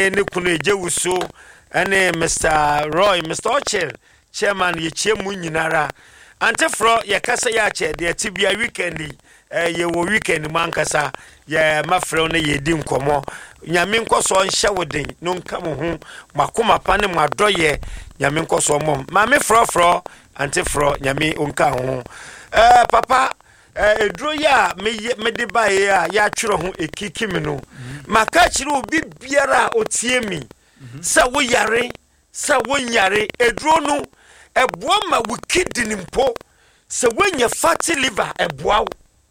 ene ne kuno ejewuso ene Mr. Roy Mr. Ochel chairman ye chemu nyinara antefro ye kasa ya che de tibia weekend ye wo weekend mankasa ye mafrɛ no ye di nkomo nyame nkoso nhye woden no nka mo ho makoma pa ne madoye nyame nkoso mom ma me frofro antefro nyame onka ho papa edro ya me de bae ya twero ho ekikimi no maka kire obi biara otie mi sa wo yare sa wo nyare edro no eboa ma wikidi nimpo sa wonya fatty liver eboa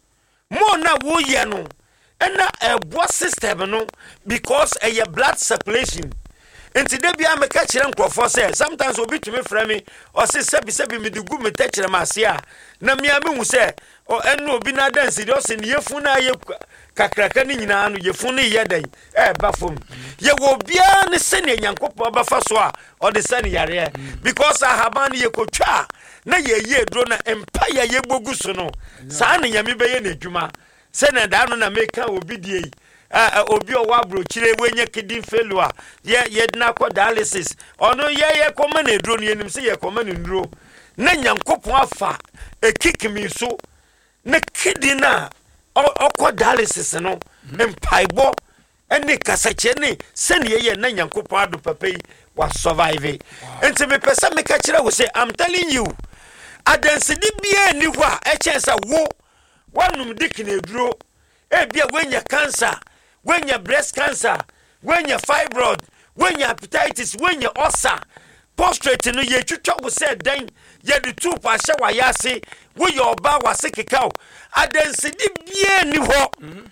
mo na wo ye no ena eboa system no because your blood circulation enti de bia me ka kire nkrofo say sometimes obi tumi frɛ me o se sebi me dugu me ta kire ma ase a na me hu say o enu obi na dance de o se ne yefu na ye kakraka ni nyina no yefu ne ye dan ba fom ye wo bia ne se ne nyankopɔ ba fa so a o de se ne yare because ahaba ne ye kotwa na ye edro na empire ye bogu so no saa ne nyame be ye na adwuma se na da no na meka obi die obi o wa brochire wenye kidney failure ye na ko dialysis ono ye koma na edro ne nim se ye koma na nduro na nyankopɔ afa ekikimi so na kidney na okọ dialysis no empaibo ene kasache ne se ne ye na nyankopɔ ado papa yi wa survive enti me pesa me ka kire wo say I'm telling you adansidi bia ni ho a echensa wo wanum dik na eduro bia wenya cancer wenya breast cancer wenya fibroid wenya hepatitis wenya ulcer prostate no ye twitwa wo say dan ye de two pa hye wa yase wo ye oba wase kekao adansidi bia ni ho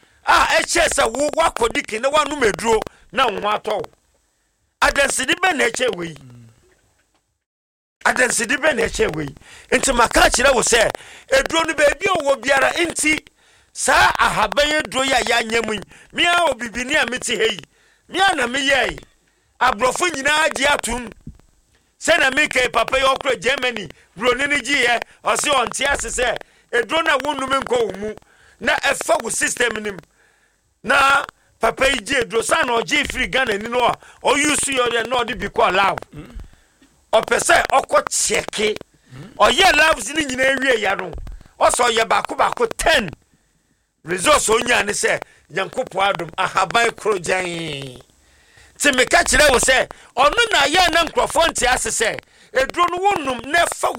echesa wo wakodik na wanum eduro na ho ato adansidi be na eche we adansidi be na eche we enti maka kire wo say eduro no ba bia wo biara enti sa ahabaye dro ya nyam mi a obibini a meti hei mi ana me ye abrofo nyina agi atum se na me kai papa yo kro Germany broni ni gi ye o se on ti asese edro na wonu me nko mu na efa wo system nim na papa yi gi edro sa na o gi free Ghana ni no o use yo de no de bi ko law o pese okọ cheke o ye labs ni nyina ewie ya no o so ye bako 10 resource onya ne se nyankopɔ adom ahaban krojan ti me ka kire wo se ono na ye na nkrofo nti ase se edro no wonum na fa